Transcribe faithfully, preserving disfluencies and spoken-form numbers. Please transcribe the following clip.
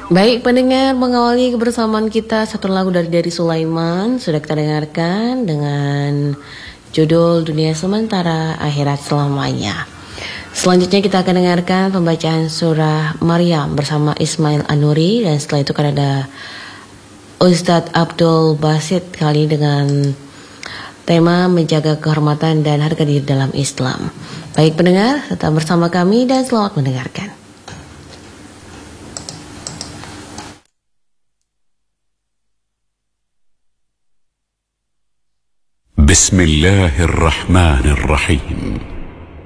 Baik pendengar, mengawali kebersamaan kita satu lagu dari Dari Sulaiman sudah kita dengarkan dengan judul Dunia Sementara Akhirat Selamanya. Selanjutnya kita akan dengarkan pembacaan surah Maryam bersama Ismail Anuri, dan setelah itu akan ada Ustadz Abdul Basit kali dengan tema menjaga kehormatan dan harga diri dalam Islam. Baik pendengar, tetap bersama kami dan selamat mendengarkan. بسم الله الرحمن الرحيم